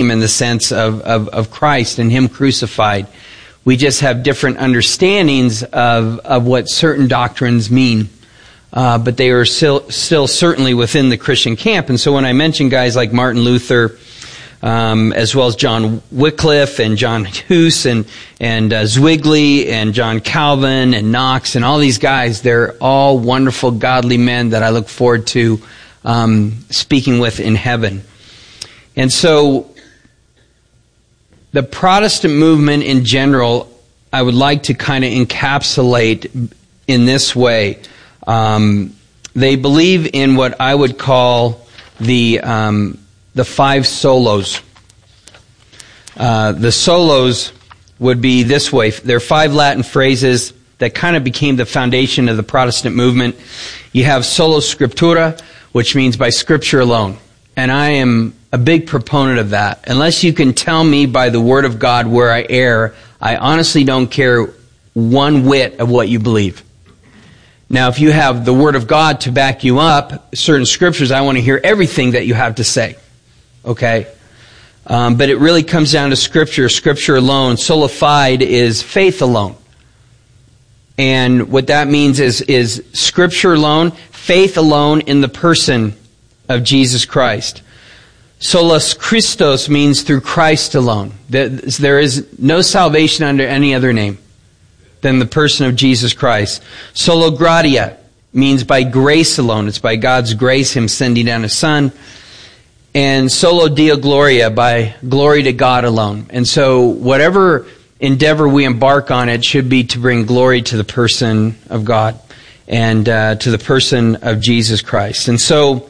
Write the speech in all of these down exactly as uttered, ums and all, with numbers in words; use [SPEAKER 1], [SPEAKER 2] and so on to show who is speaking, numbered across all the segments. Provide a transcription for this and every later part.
[SPEAKER 1] same in the sense of, of, of Christ and Him crucified. We just have different understandings of, of what certain doctrines mean. Uh, but they are still, still certainly within the Christian camp. And so when I mention guys like Martin Luther, Um, as well as John Wycliffe and John Hus and and uh, Zwingli and John Calvin and Knox and all these guys, they're all wonderful, godly men that I look forward to um, speaking with in heaven. And so, the Protestant movement in general, I would like to kind of encapsulate in this way. Um, they believe in what I would call the um, the five solos. Uh, the solos would be this way. There are five Latin phrases that kind of became the foundation of the Protestant movement. You have sola scriptura, which means by Scripture alone. And I am a big proponent of that. Unless you can tell me by the Word of God where I err, I honestly don't care one whit of what you believe. Now, if you have the Word of God to back you up, certain Scriptures, I want to hear everything that you have to say. Okay? Um, but it really comes down to Scripture, Scripture alone. Sola fide is faith alone. And what that means is, is Scripture alone, faith alone in the person of Jesus Christ. Solus Christos means through Christ alone. There is no salvation under any other name than the person of Jesus Christ. Sola gratia means by grace alone. It's by God's grace, Him sending down His Son. And solo Deo Gloria, by glory to God alone. And so whatever endeavor we embark on, it should be to bring glory to the person of God and uh, to the person of Jesus Christ. And so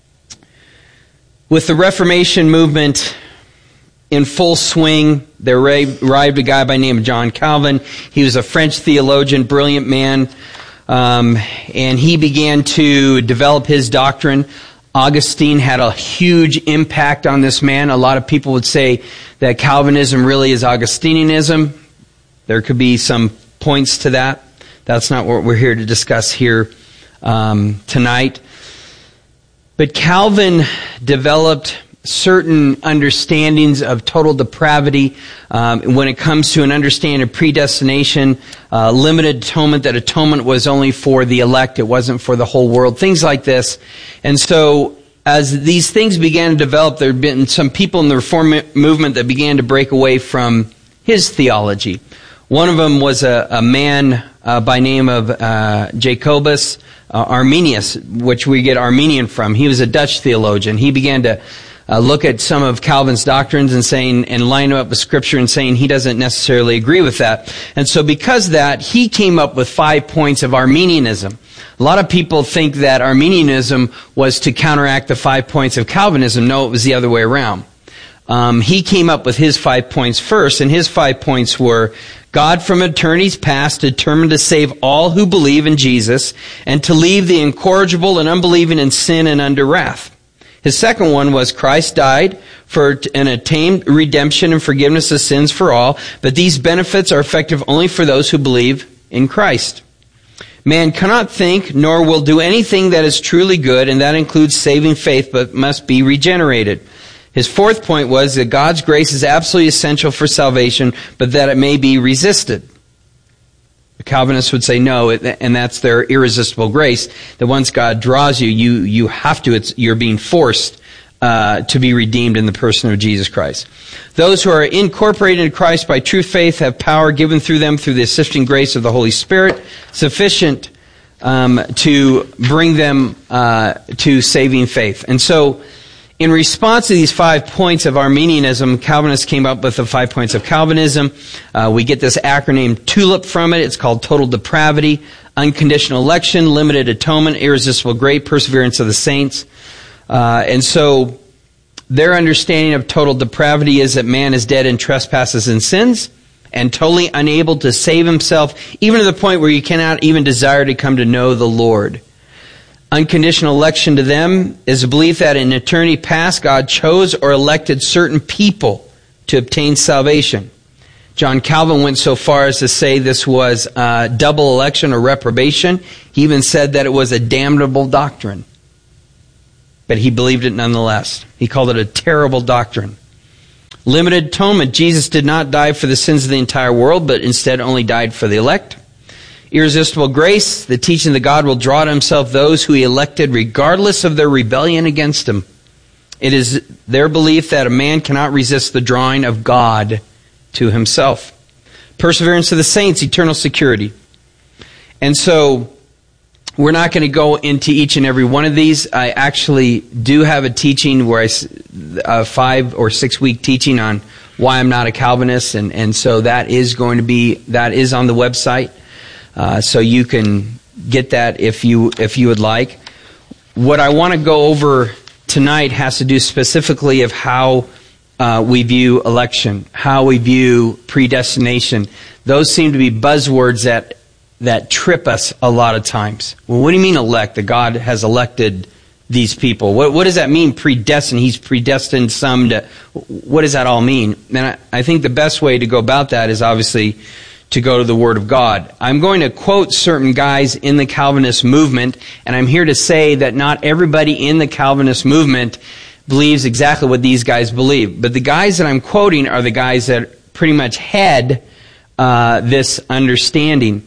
[SPEAKER 1] with the Reformation movement in full swing, there arrived a guy by the name of John Calvin. He was a French theologian, brilliant man, um, and he began to develop his doctrine. Augustine had a huge impact on this man. A lot of people would say that Calvinism really is Augustinianism. There could be some points to that. That's not what we're here to discuss here um, tonight. But Calvin developed certain understandings of total depravity um, when it comes to an understanding of predestination, uh, limited atonement, that atonement was only for the elect, it wasn't for the whole world, things like this. And so as these things began to develop, there had been some people in the Reform movement that began to break away from his theology. One of them was a, a man uh, by name of uh, Jacobus uh, Arminius, which we get Arminian from. He was a Dutch theologian. He began to Uh, look at some of Calvin's doctrines and saying, and line them up with Scripture and saying he doesn't necessarily agree with that. And so because of that, he came up with five points of Arminianism. A lot of people think that Arminianism was to counteract the five points of Calvinism. No, it was the other way around. Um, he came up with his five points first, and his five points were: God from eternity's past determined to save all who believe in Jesus and to leave the incorrigible and unbelieving in sin and under wrath. His second one was Christ died for and attained redemption and forgiveness of sins for all, but these benefits are effective only for those who believe in Christ. Man cannot think nor will do anything that is truly good, and that includes saving faith, but must be regenerated. His fourth point was that God's grace is absolutely essential for salvation, but that it may be resisted. The Calvinists would say no, and that's their irresistible grace. That once God draws you, you you have to. It's you're being forced uh, to be redeemed in the person of Jesus Christ. Those who are incorporated in Christ by true faith have power given through them through the assisting grace of the Holy Spirit, sufficient um, to bring them uh, to saving faith. And so, in response to these five points of Arminianism, Calvinists came up with the five points of Calvinism. Uh, we get this acronym TULIP from it. It's called total depravity, unconditional election, limited atonement, irresistible grace, perseverance of the saints. Uh, and so their understanding of total depravity is that man is dead in trespasses and sins and totally unable to save himself, even to the point where you cannot even desire to come to know the Lord. Unconditional election to them is a belief that in eternity past, God chose or elected certain people to obtain salvation. John Calvin went so far as to say this was uh, double election or reprobation. He even said that it was a damnable doctrine. But he believed it nonetheless. He called it a terrible doctrine. Limited atonement. Jesus did not die for the sins of the entire world, but instead only died for the elect. Irresistible grace. The teaching that God will draw to himself those who he elected regardless of their rebellion against him. It is their belief that a man cannot resist the drawing of God to himself. Perseverance of the saints. Eternal security. And so, we're not going to go into each and every one of these. I actually do have a teaching where I, a five or six week teaching on why I'm not a Calvinist, and, and so that is going to be, that is on the website. Uh, so you can get that if you, if you would like. What I want to go over tonight has to do specifically of how uh, we view election, how we view predestination. Those seem to be buzzwords that that trip us a lot of times. Well, what do you mean elect? That God has elected these people. What, what does that mean, predestined? He's predestined some to... What does that all mean? And I, I think the best way to go about that is obviously to go to the Word of God. I'm going to quote certain guys in the Calvinist movement, and I'm here to say that not everybody in the Calvinist movement believes exactly what these guys believe. But the guys that I'm quoting are the guys that pretty much had uh, this understanding.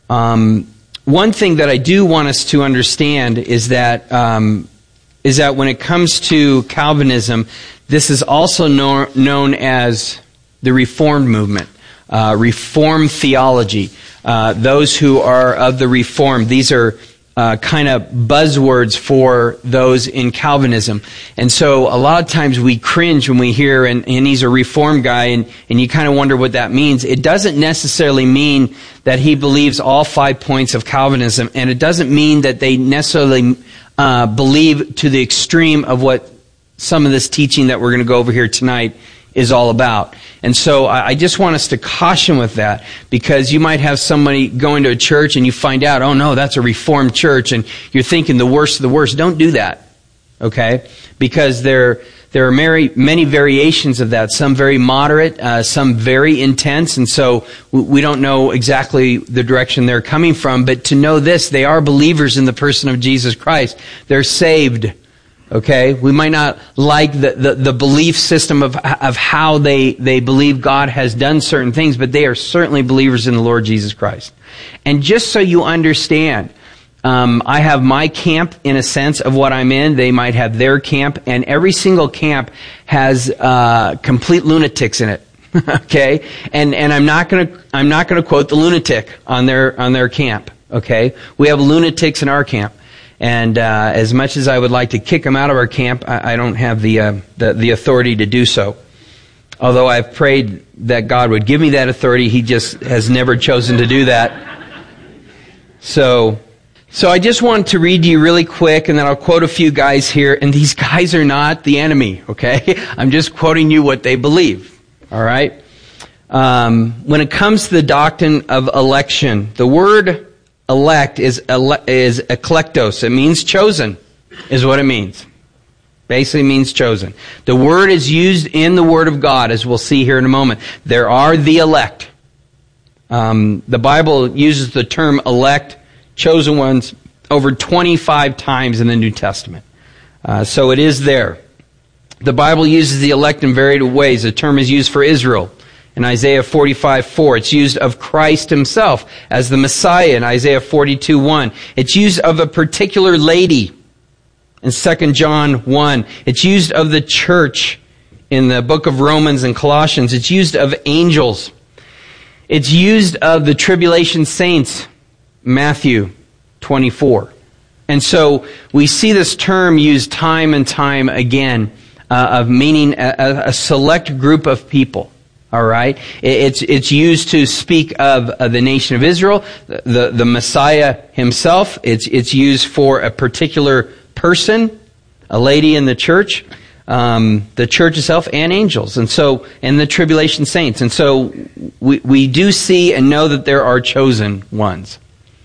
[SPEAKER 1] Um, one thing that I do want us to understand is that um, is that when it comes to Calvinism, this is also know, known as the Reformed movement, uh, Reformed theology. Uh, those who are of the Reformed, these are uh, kind of buzzwords for those in Calvinism. And so a lot of times we cringe when we hear, and, and he's a Reformed guy, and, and you kind of wonder what that means. It doesn't necessarily mean that he believes all five points of Calvinism, and it doesn't mean that they necessarily uh, believe to the extreme of what some of this teaching that we're going to go over here tonight is all about. And so I just want us to caution with that, because you might have somebody going to a church and you find out, oh no, that's a Reformed church, and you're thinking the worst of the worst. Don't do that, okay? Because there there are many, many variations of that, some very moderate, uh, some very intense, and so we don't know exactly the direction they're coming from, but to know this, they are believers in the person of Jesus Christ. They're saved. Okay, we might not like the, the, the belief system of of how they, they believe God has done certain things, but they are certainly believers in the Lord Jesus Christ. And just so you understand, um, I have my camp in a sense of what I'm in. They might have their camp, and every single camp has uh, complete lunatics in it. Okay, and and I'm not gonna I'm not gonna quote the lunatic on their on their camp. Okay, we have lunatics in our camp. And uh, as much as I would like to kick them out of our camp, I, I don't have the, uh, the the authority to do so. Although I've prayed that God would give me that authority, He just has never chosen to do that. So, so I just want to read to you really quick, and then I'll quote a few guys here. And these guys are not the enemy, okay? I'm just quoting you what they believe. All right. Um, when it comes to the doctrine of election, the word elect is ele- is eklektos. It means chosen, is what it means. Basically means chosen. The word is used in the Word of God, as we'll see here in a moment. There are the elect. Um, the Bible uses the term elect, chosen ones, over twenty-five times in the New Testament. Uh, so it is there. The Bible uses the elect in varied ways. The term is used for Israel in Isaiah forty-five four. It's used of Christ Himself as the Messiah in Isaiah forty-two one. It's used of a particular lady in Second John one. It's used of the church in the book of Romans and Colossians. It's used of angels. It's used of the tribulation saints, Matthew twenty-four. And so we see this term used time and time again uh, of meaning a, a select group of people. All right, it's it's used to speak of uh, the nation of Israel, the the Messiah Himself. It's it's used for a particular person, a lady in the church, um, the church itself, and angels, and so and the tribulation saints. And so we we do see and know that there are chosen ones.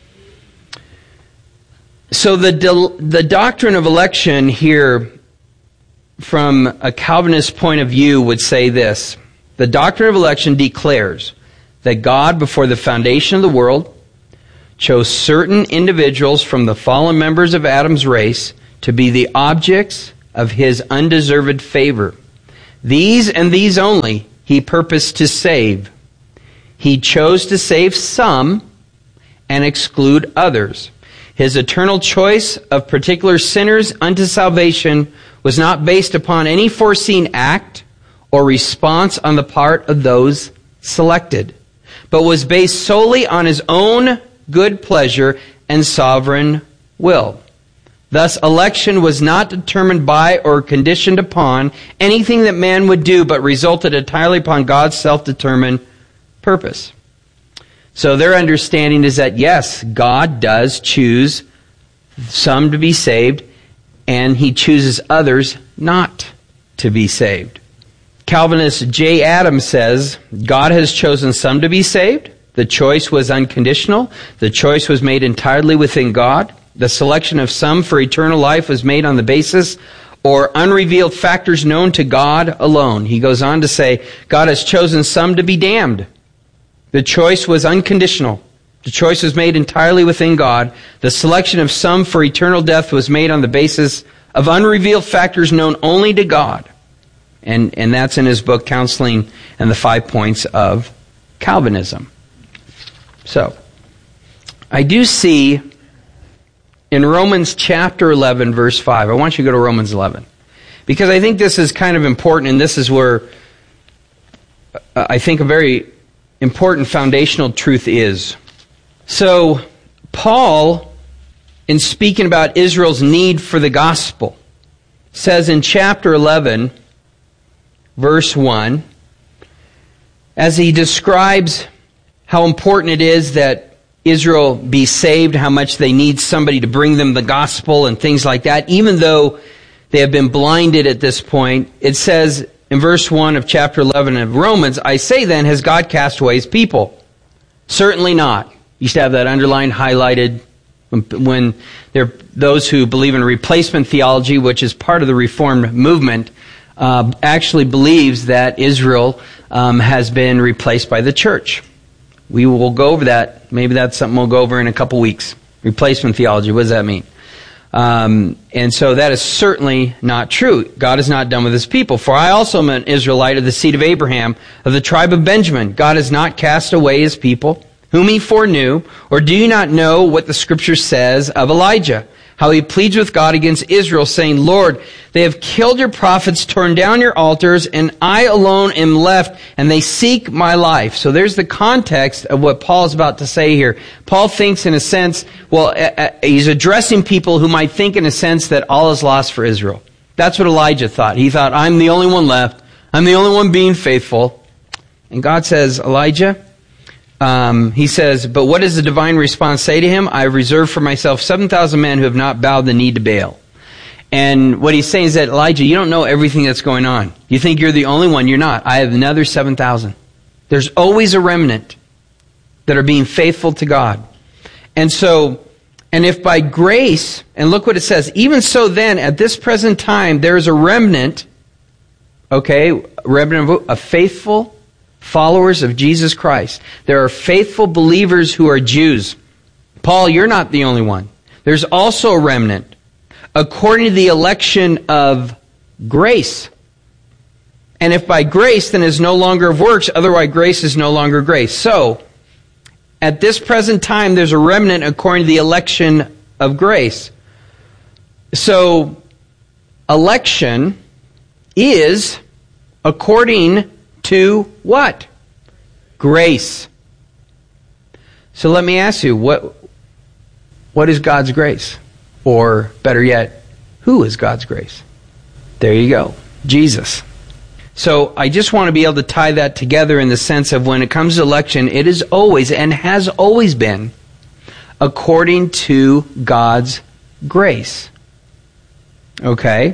[SPEAKER 1] So the the doctrine of election here, from a Calvinist point of view, would say this. The doctrine of election declares that God, before the foundation of the world, chose certain individuals from the fallen members of Adam's race to be the objects of His undeserved favor. These and these only he purposed to save. He chose to save some and exclude others. His eternal choice of particular sinners unto salvation was not based upon any foreseen act or response on the part of those selected, but was based solely on his own good pleasure and sovereign will. Thus, election was not determined by or conditioned upon anything that man would do, but resulted entirely upon God's self-determined purpose. So their understanding is that, yes, God does choose some to be saved, and he chooses others not to be saved. Calvinist J. Adams says, God has chosen some to be saved. The choice was unconditional. The choice was made entirely within God. The selection of some for eternal life was made on the basis or unrevealed factors known to God alone. He goes on to say, God has chosen some to be damned. The choice was unconditional. The choice was made entirely within God. The selection of some for eternal death was made on the basis of unrevealed factors known only to God. And, and that's in his book, Counseling and the Five Points of Calvinism. So, I do see in Romans chapter eleven, verse five, I want you to go to Romans eleven, because I think this is kind of important, and this is where uh, I think a very important foundational truth is. So, Paul, in speaking about Israel's need for the gospel, says in chapter eleven, verse one, as he describes how important it is that Israel be saved, how much they need somebody to bring them the gospel and things like that, even though they have been blinded at this point. It says in verse one of chapter eleven of Romans, I say then, has God cast away his people? Certainly not. You used to have that underlined, highlighted, when there are those who believe in replacement theology, which is part of the Reformed movement, uh, actually believes that Israel um, has been replaced by the church. We will go over that. Maybe that's something we'll go over in a couple weeks. Replacement theology, what does that mean? Um, and so that is certainly not true. God is not done with his people. For I also am an Israelite of the seed of Abraham, of the tribe of Benjamin. God has not cast away his people, whom he foreknew. Or do you not know what the scripture says of Elijah? How he pleads with God against Israel, saying, Lord, they have killed your prophets, torn down your altars, and I alone am left, and they seek my life. So there's the context of what Paul is about to say here. Paul thinks in a sense, well, he's addressing people who might think in a sense that all is lost for Israel. That's what Elijah thought. He thought, I'm the only one left. I'm the only one being faithful. And God says, Elijah, Um, he says, but what does the divine response say to him? I have reserved for myself seven thousand men who have not bowed the knee to Baal. And what he's saying is that, Elijah, you don't know everything that's going on. You think you're the only one. You're not. I have another seven thousand. There's always a remnant that are being faithful to God. And so, and if by grace, and look what it says, even so then, at this present time, there is a remnant, okay, a remnant of a faithful followers of Jesus Christ. There are faithful believers who are Jews. Paul, you're not the only one. There's also a remnant, according to the election of grace. And if by grace, then is no longer of works, otherwise grace is no longer grace. So, at this present time, there's a remnant according to the election of grace. So, election is according to what? Grace. So let me ask you, what what is God's grace? Or better yet, who is God's grace? There you go. Jesus. So I just want to be able to tie that together in the sense of when it comes to election, it is always and has always been according to God's grace. Okay?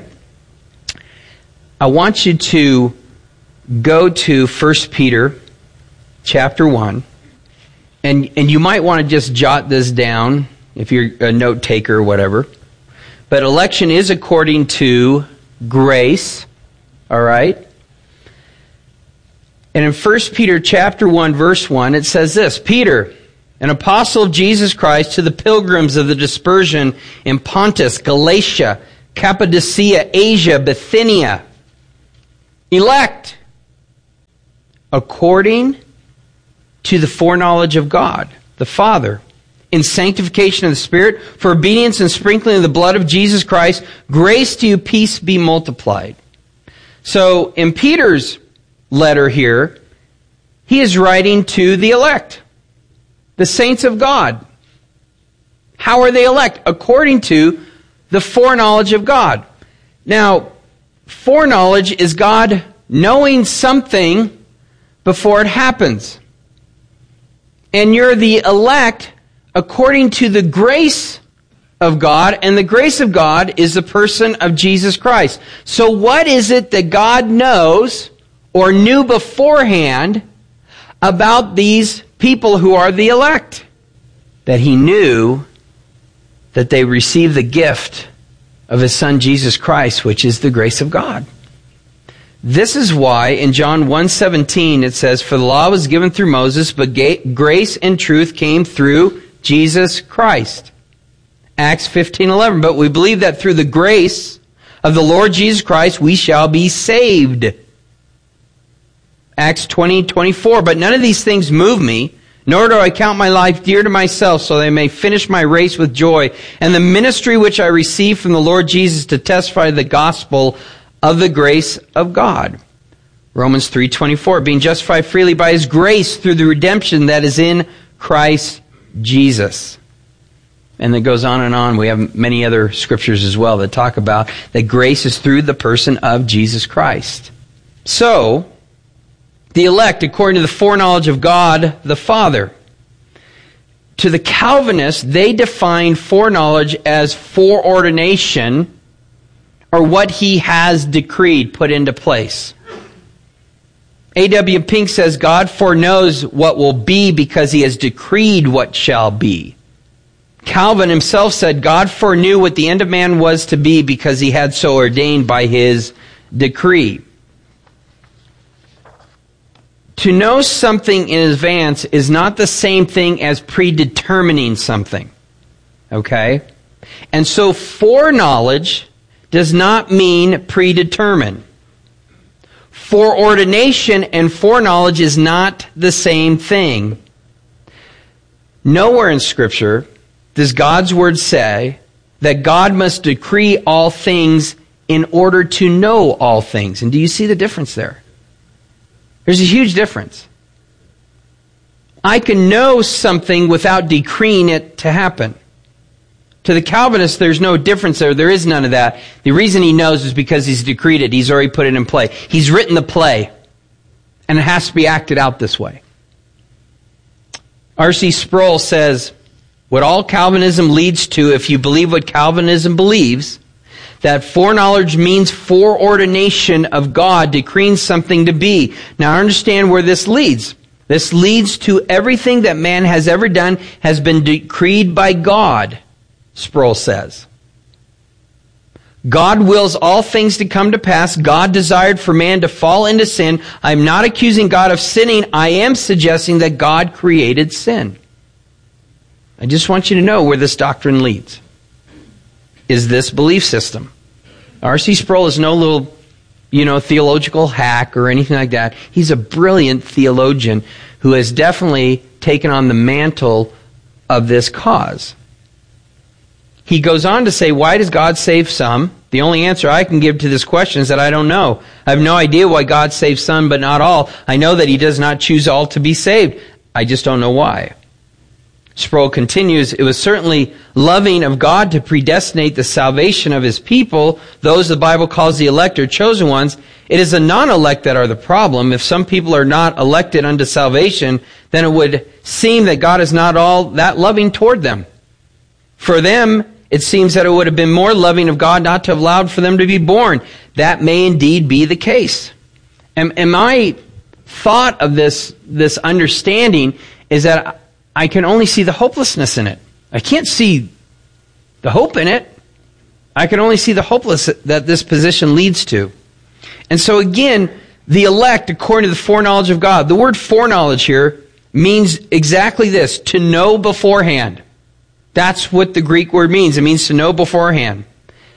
[SPEAKER 1] I want you to go to First Peter chapter one, and, and you might want to just jot this down if you're a note taker or whatever. But election is according to grace, all right? And in First Peter chapter one, verse one, it says this, Peter, an apostle of Jesus Christ, to the pilgrims of the dispersion in Pontus, Galatia, Cappadocia, Asia, Bithynia, elect according to the foreknowledge of God, the Father, in sanctification of the Spirit, for obedience and sprinkling of the blood of Jesus Christ, grace to you, peace be multiplied. So, in Peter's letter here, he is writing to the elect, the saints of God. How are they elect? According to the foreknowledge of God. Now, foreknowledge is God knowing something before it happens. And you're the elect according to the grace of God, and the grace of God is the person of Jesus Christ. So what is it that God knows or knew beforehand about these people who are the elect? That He knew that they received the gift of His Son Jesus Christ, which is the grace of God. This is why in John one seventeen it says, "For the law was given through Moses, but grace and truth came through Jesus Christ." Acts fifteen eleven, "But we believe that through the grace of the Lord Jesus Christ we shall be saved." Acts twenty twenty-four, "But none of these things move me, nor do I count my life dear to myself, so that I may finish my race with joy, and the ministry which I received from the Lord Jesus to testify the gospel of the grace of God." Romans three twenty-four, "Being justified freely by His grace through the redemption that is in Christ Jesus." And it goes on and on. We have many other scriptures as well that talk about that grace is through the person of Jesus Christ. So, the elect according to the foreknowledge of God the Father. To the Calvinists, they define foreknowledge as foreordination, or what He has decreed, put into place. A W Pink says God foreknows what will be because He has decreed what shall be. Calvin himself said God foreknew what the end of man was to be because He had so ordained by His decree. To know something in advance is not the same thing as predetermining something. Okay? And so foreknowledge does not mean predetermine. Foreordination and foreknowledge is not the same thing. Nowhere in Scripture does God's Word say that God must decree all things in order to know all things. And do you see the difference there? There's a huge difference. I can know something without decreeing it to happen. To the Calvinists, there's no difference there. There is none of that. The reason he knows is because He's decreed it. He's already put it in play. He's written the play. And it has to be acted out this way. R C Sproul says, what all Calvinism leads to, if you believe what Calvinism believes, that foreknowledge means foreordination of God decreeing something to be. Now understand where this leads. This leads to everything that man has ever done has been decreed by God, Sproul says. God wills all things to come to pass. God desired for man to fall into sin. I'm not accusing God of sinning. I am suggesting that God created sin. I just want you to know where this doctrine leads. Is this belief system. R C Sproul is no little, you know, theological hack or anything like that. He's a brilliant theologian who has definitely taken on the mantle of this cause. He goes on to say, why does God save some? The only answer I can give to this question is that I don't know. I have no idea why God saves some but not all. I know that He does not choose all to be saved. I just don't know why. Sproul continues, it was certainly loving of God to predestinate the salvation of His people, those the Bible calls the elect or chosen ones. It is the non-elect that are the problem. If some people are not elected unto salvation, then it would seem that God is not all that loving toward them. For them, it seems that it would have been more loving of God not to have allowed for them to be born. That may indeed be the case. And, and my thought of this, this understanding is that I can only see the hopelessness in it. I can't see the hope in it. I can only see the hopelessness that this position leads to. And so again, the elect according to the foreknowledge of God. The word foreknowledge here means exactly this, to know beforehand. That's what the Greek word means. It means to know beforehand.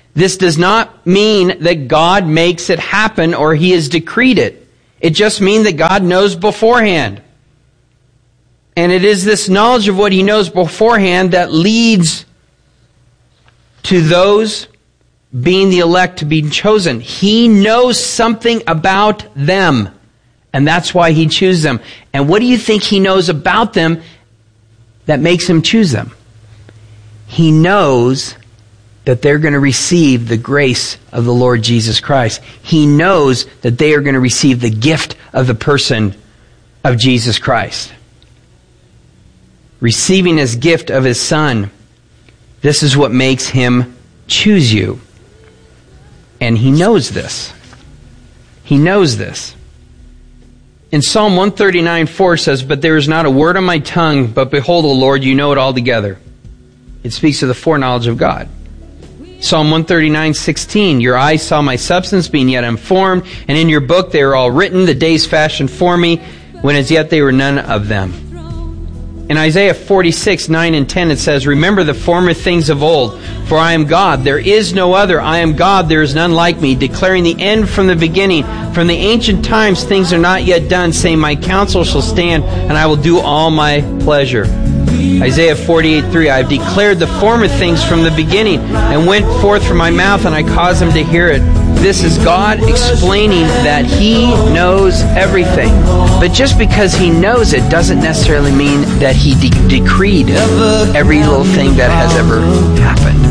[SPEAKER 1] This does not mean that God makes it happen or He has decreed it. It just means that God knows beforehand. And it is this knowledge of what He knows beforehand that leads to those being the elect to be chosen. He knows something about them, and that's why He chooses them. And what do you think He knows about them that makes Him choose them? He knows that they're going to receive the grace of the Lord Jesus Christ. He knows that they are going to receive the gift of the person of Jesus Christ. Receiving His gift of His Son, this is what makes Him choose you. And He knows this. He knows this. In Psalm one thirty-nine four says, "But there is not a word on my tongue, but behold, O Lord, you know it altogether." It speaks of the foreknowledge of God. Psalm one thirty-nine sixteen, "Your eyes saw my substance being yet unformed, and in your book they are all written, the days fashioned for me, when as yet they were none of them." In Isaiah forty-six nine and ten it says, "Remember the former things of old, for I am God, there is no other. I am God, there is none like me, declaring the end from the beginning. From the ancient times things are not yet done, saying, my counsel shall stand, and I will do all my pleasure." Isaiah forty-eight three, "I have declared the former things from the beginning, and went forth from my mouth, and I caused them to hear it." This is God explaining that He knows everything. But just because He knows it doesn't necessarily mean that He de- decreed every little thing that has ever happened.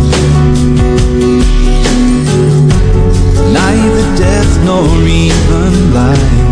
[SPEAKER 2] Neither death nor even life.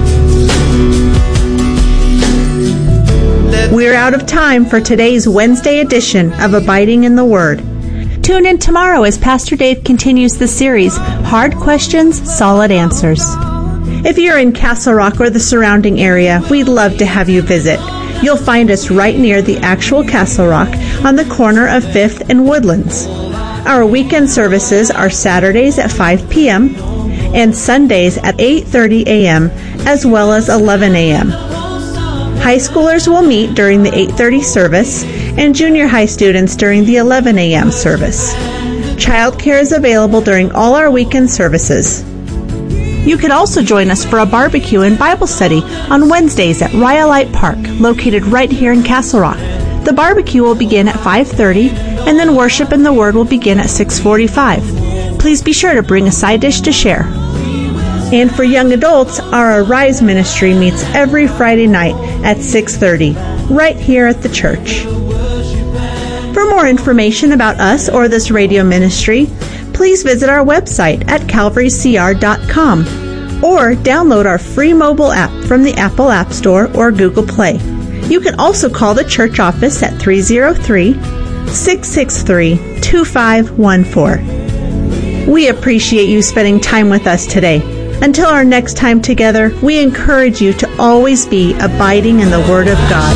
[SPEAKER 3] We're out of time for today's Wednesday edition of Abiding in the Word. Tune in tomorrow as Pastor Dave continues the series, Hard Questions, Solid Answers. If you're in Castle Rock or the surrounding area, we'd love to have you visit. You'll find us right near the actual Castle Rock on the corner of fifth and Woodlands. Our weekend services are Saturdays at five p.m. and Sundays at eight thirty a.m. as well as eleven a.m. High schoolers will meet during the eight thirty service and junior high students during the eleven a.m. service. Childcare is available during all our weekend services. You can also join us for a barbecue and Bible study on Wednesdays at Rhyolite Park, located right here in Castle Rock. The barbecue will begin at five thirty, and then worship and the Word will begin at six forty-five. Please be sure to bring a side dish to share. And for young adults, our Arise ministry meets every Friday night at six thirty, right here at the church. For more information about us or this radio ministry, please visit our website at calvary c r dot com or download our free mobile app from the Apple App Store or Google Play. You can also call the church office at three oh three, six six three, two five one four. We appreciate you spending time with us today. Until our next time together, we encourage you to always be abiding in the Word of God.